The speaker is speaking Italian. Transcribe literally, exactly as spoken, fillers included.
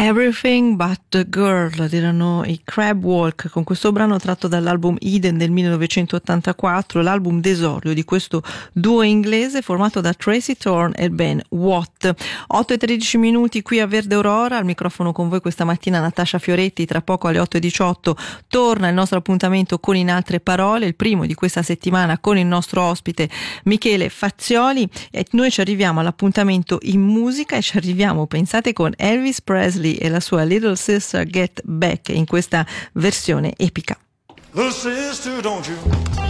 Everything But the Girl erano i Crab Walk con questo brano tratto dall'album Eden del millenovecentottantaquattro, l'album d'esordio di questo duo inglese formato da Tracy Thorn e Ben Watt. otto e tredici minuti qui a Verde Aurora, al microfono con voi questa mattina Natascia Fioretti. Tra poco alle otto e diciotto torna il nostro appuntamento con In Altre Parole, il primo di questa settimana con il nostro ospite Michele Fazzioli, e noi ci arriviamo all'appuntamento in musica e ci arriviamo, pensate, con Elvis Presley e la sua Little Sister Get Back in questa versione epica. Little sister, don't you